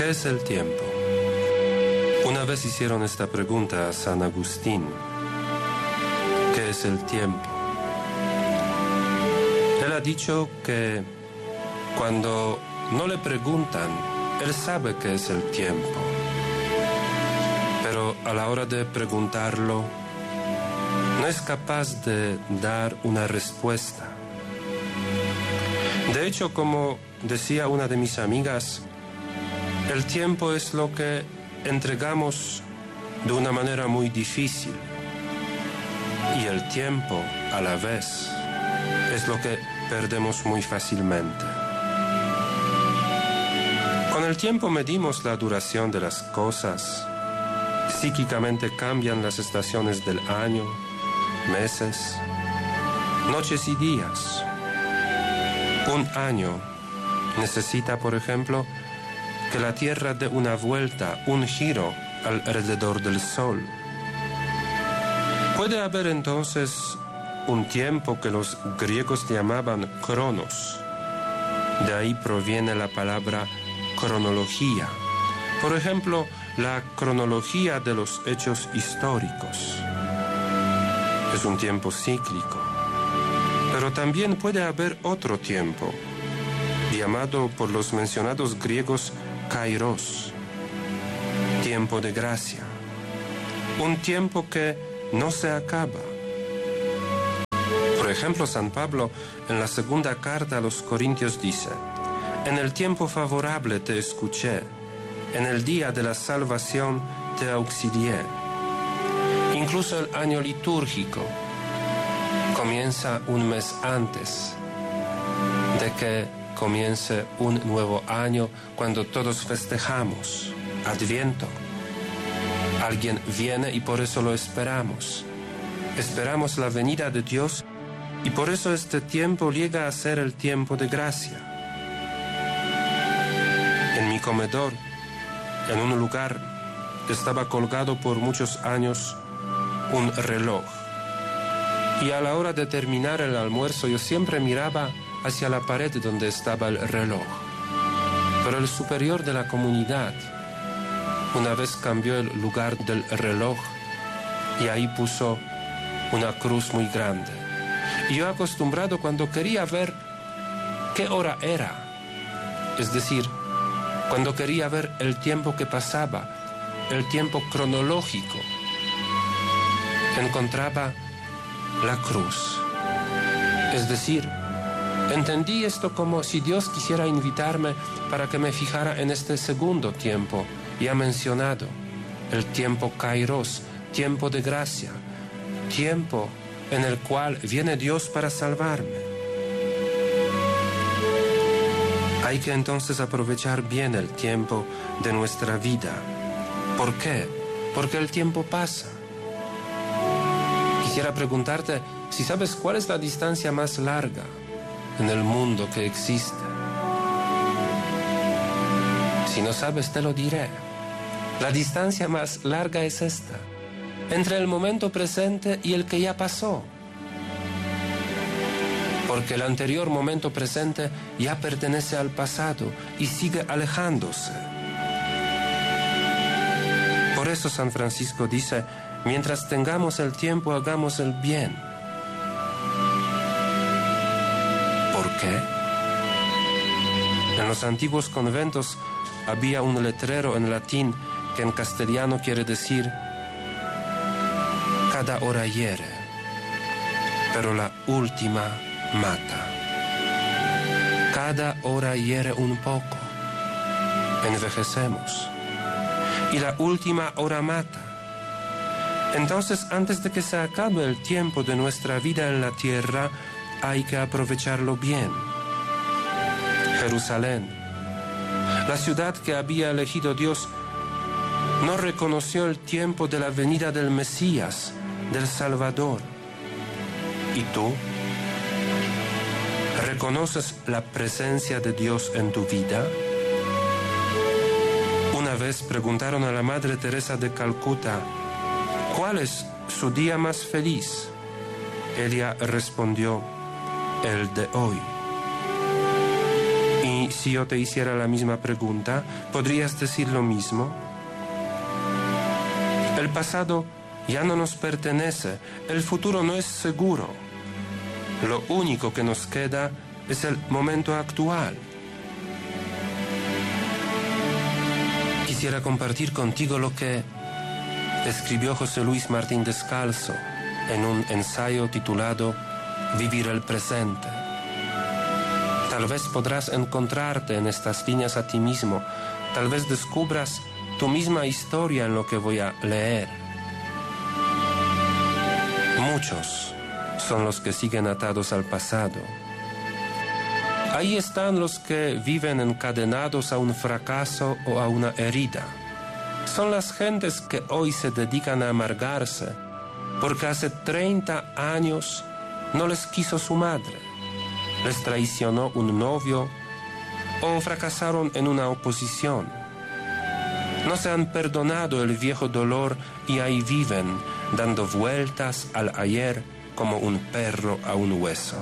¿Qué es el tiempo? Una vez hicieron esta pregunta a San Agustín. ¿Qué es el tiempo? Él ha dicho que cuando no le preguntan, él sabe qué es el tiempo. Pero a la hora de preguntarlo, no es capaz de dar una respuesta. De hecho, como decía una de mis amigas, el tiempo es lo que entregamos de una manera muy difícil. Y el tiempo, a la vez, es lo que perdemos muy fácilmente. Con el tiempo medimos la duración de las cosas. Psíquicamente cambian las estaciones del año, meses, noches y días. Un año necesita, por ejemplo, que la Tierra dé una vuelta, un giro alrededor del Sol. Puede haber entonces un tiempo que los griegos llamaban cronos. De ahí proviene la palabra cronología. Por ejemplo, la cronología de los hechos históricos. Es un tiempo cíclico. Pero también puede haber otro tiempo, llamado por los mencionados griegos kairos, tiempo de gracia, un tiempo que no se acaba. Por ejemplo, San Pablo en la segunda carta a los Corintios dice: en el tiempo favorable te escuché, en el día de la salvación te auxilié. Incluso el año litúrgico comienza un mes antes de que comience un nuevo año, cuando todos festejamos Adviento. Alguien viene y por eso lo esperamos. Esperamos la venida de Dios y por eso este tiempo llega a ser el tiempo de gracia. En mi comedor, en un lugar, estaba colgado por muchos años un reloj. Y a la hora de terminar el almuerzo yo siempre miraba hacia la pared donde estaba el reloj. Pero el superior de la comunidad una vez cambió el lugar del reloj y ahí puso una cruz muy grande. Y yo acostumbrado, cuando quería ver qué hora era, es decir, cuando quería ver el tiempo que pasaba, el tiempo cronológico, encontraba la cruz. Es decir, entendí esto como si Dios quisiera invitarme para que me fijara en este segundo tiempo ya mencionado, el tiempo kairos, tiempo de gracia, tiempo en el cual viene Dios para salvarme. Hay que entonces aprovechar bien el tiempo de nuestra vida. ¿Por qué? Porque el tiempo pasa. Quisiera preguntarte si sabes cuál es la distancia más larga en el mundo que existe. Si no sabes, te lo diré. La distancia más larga es esta, entre el momento presente y el que ya pasó. Porque el anterior momento presente ya pertenece al pasado y sigue alejándose. Por eso San Francisco dice: mientras tengamos el tiempo, hagamos el bien. ¿Por qué? En los antiguos conventos había un letrero en latín que en castellano quiere decir: cada hora hiere, pero la última mata. Cada hora hiere un poco, envejecemos, y la última hora mata. Entonces, antes de que se acabe el tiempo de nuestra vida en la tierra, hay que aprovecharlo bien. Jerusalén, la ciudad que había elegido Dios, no reconoció el tiempo de la venida del Mesías, del Salvador. ¿Y tú? ¿Reconoces la presencia de Dios en tu vida? Una vez preguntaron a la Madre Teresa de Calcuta: ¿cuál es su día más feliz? Ella respondió: el de hoy. Y Si yo te hiciera la misma pregunta, ¿podrías decir lo mismo? El pasado ya no nos pertenece, el futuro no es seguro. Lo único que nos queda es el momento actual. Quisiera compartir contigo lo que escribió José Luis Martín Descalzo en un ensayo titulado Vivir el presente. Tal vez podrás encontrarte en estas líneas a ti mismo, tal vez descubras tu misma historia en lo que voy a leer. Muchos son los que siguen atados al pasado. Ahí están los que viven encadenados a un fracaso o a una herida. Son las gentes que hoy se dedican a amargarse porque hace 30 años no les quiso su madre, les traicionó un novio o fracasaron en una oposición. No se han perdonado el viejo dolor y ahí viven dando vueltas al ayer como un perro a un hueso.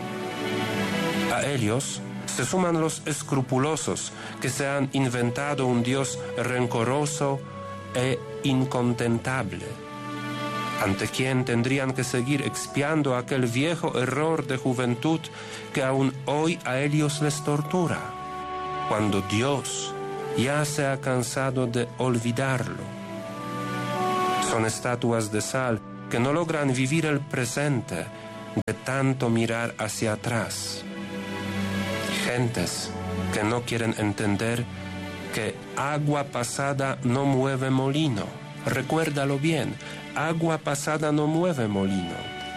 A ellos se suman los escrupulosos que se han inventado un Dios rencoroso e incontentable, ante quien tendrían que seguir expiando aquel viejo error de juventud que aún hoy a ellos les tortura, cuando Dios ya se ha cansado de olvidarlo. Son estatuas de sal que no logran vivir el presente de tanto mirar hacia atrás. Gentes que no quieren entender que agua pasada no mueve molino. Recuérdalo bien, agua pasada no mueve molino.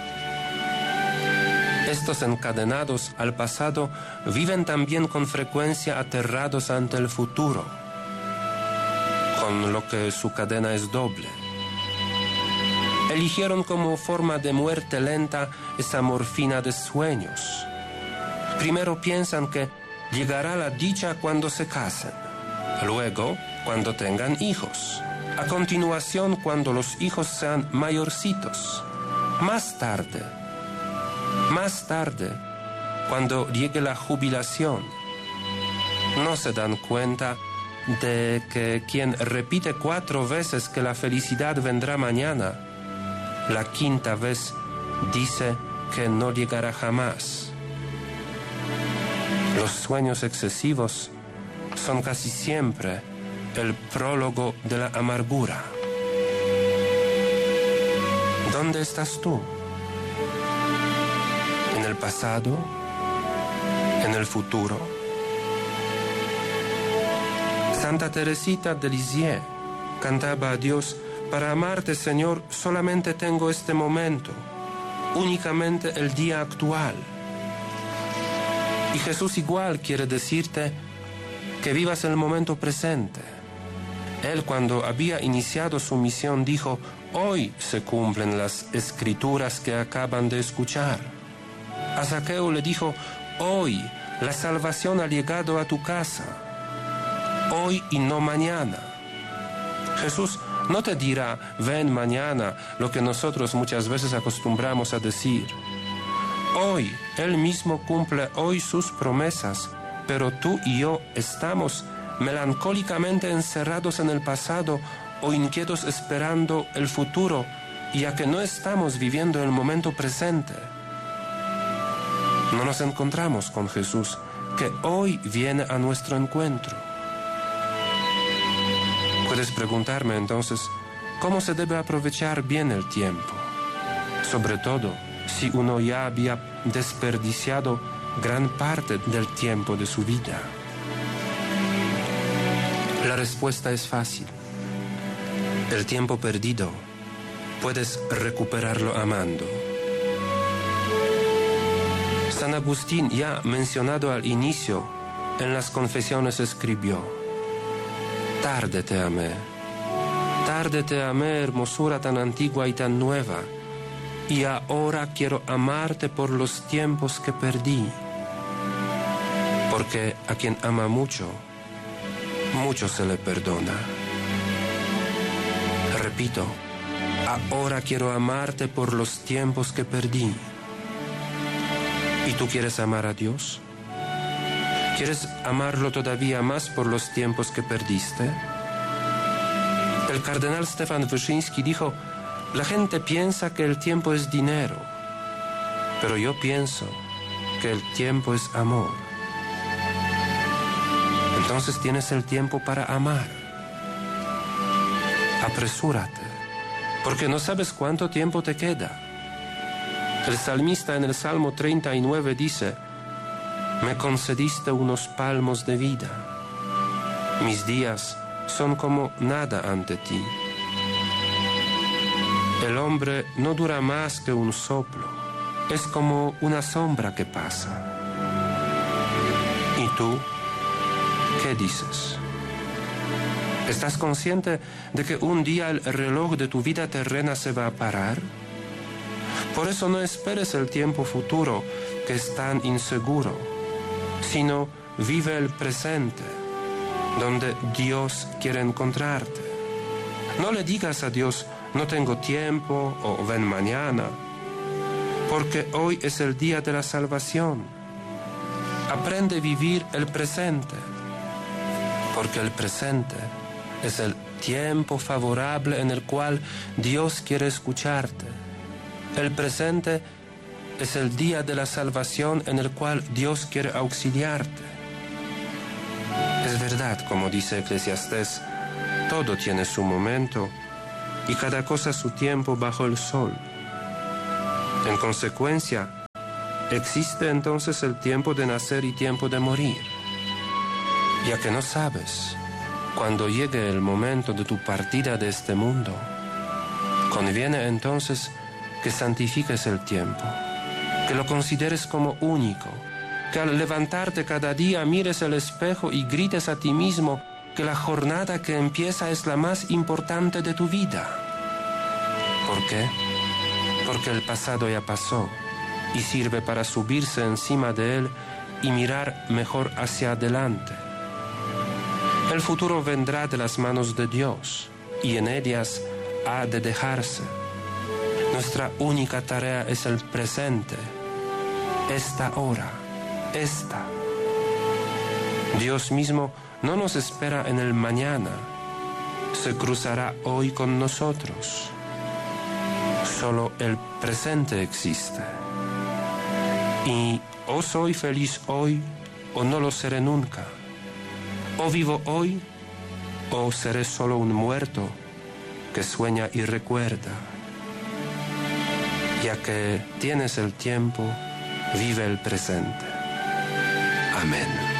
Estos encadenados al pasado viven también con frecuencia aterrados ante el futuro, con lo que su cadena es doble. Eligieron como forma de muerte lenta esa morfina de sueños. Primero piensan que llegará la dicha cuando se casen, luego cuando tengan hijos, a continuación cuando los hijos sean mayorcitos, más tarde, cuando llegue la jubilación. No se dan cuenta de que quien repite 4 veces que la felicidad vendrá mañana, la 5ª vez dice que no llegará jamás. Los sueños excesivos son casi siempre el prólogo de la amargura. ¿Dónde estás tú? ¿En el pasado? ¿En el futuro? Santa Teresita de Lisieux cantaba a Dios: para amarte, Señor, solamente tengo este momento, únicamente el día actual. Y Jesús igual quiere decirte que vivas el momento presente. Él, cuando había iniciado su misión, dijo: hoy se cumplen las escrituras que acaban de escuchar. A Zaqueo le dijo: hoy la salvación ha llegado a tu casa. Hoy y no mañana. Jesús no te dirá: ven mañana, lo que nosotros muchas veces acostumbramos a decir. Hoy, Él mismo cumple hoy sus promesas, pero tú y yo estamos melancólicamente encerrados en el pasado o inquietos esperando el futuro, ya que no estamos viviendo el momento presente. No nos encontramos con Jesús, que hoy viene a nuestro encuentro. Puedes preguntarme entonces, ¿cómo se debe aprovechar bien el tiempo? Sobre todo, si uno ya había desperdiciado gran parte del tiempo de su vida. La respuesta es fácil. El tiempo perdido puedes recuperarlo amando. San Agustín, ya mencionado al inicio, en las Confesiones escribió: tarde te amé, hermosura tan antigua y tan nueva, y ahora quiero amarte por los tiempos que perdí. Porque a quien ama mucho, mucho se le perdona. Repito, ahora quiero amarte por los tiempos que perdí. ¿Y tú quieres amar a Dios? ¿Quieres amarlo todavía más por los tiempos que perdiste? El cardenal Stefan Wyszyński dijo: la gente piensa que el tiempo es dinero, pero yo pienso que el tiempo es amor. Entonces tienes el tiempo para amar. Apresúrate, porque no sabes cuánto tiempo te queda. El salmista en el Salmo 39 dice: me concediste unos palmos de vida. Mis días son como nada ante ti. El hombre no dura más que un soplo, es como una sombra que pasa. ¿Y tú qué dices? ¿Estás consciente de que un día el reloj de tu vida terrena se va a parar? Por eso no esperes el tiempo futuro, que es tan inseguro, sino vive el presente, donde Dios quiere encontrarte. No le digas a Dios: no tengo tiempo, o ven mañana, porque hoy es el día de la salvación. Aprende a vivir el presente, porque el presente es el tiempo favorable en el cual Dios quiere escucharte. El presente es el día de la salvación en el cual Dios quiere auxiliarte. Es verdad, como dice Eclesiastés, todo tiene su momento y cada cosa su tiempo bajo el sol. En consecuencia, existe entonces el tiempo de nacer y tiempo de morir. Ya que no sabes cuando llegue el momento de tu partida de este mundo, conviene entonces que santifiques el tiempo, que lo consideres como único, que al levantarte cada día mires el espejo y grites a ti mismo que la jornada que empieza es la más importante de tu vida. ¿Por qué? Porque el pasado ya pasó y sirve para subirse encima de él y mirar mejor hacia adelante. El futuro vendrá de las manos de Dios y en ellas ha de dejarse. Nuestra única tarea es el presente, esta hora, esta. Dios mismo no nos espera en el mañana, se cruzará hoy con nosotros. Solo el presente existe. Y o soy feliz hoy o no lo seré nunca. O vivo hoy o seré solo un muerto que sueña y recuerda. Ya que tienes el tiempo, vive el presente. Amén.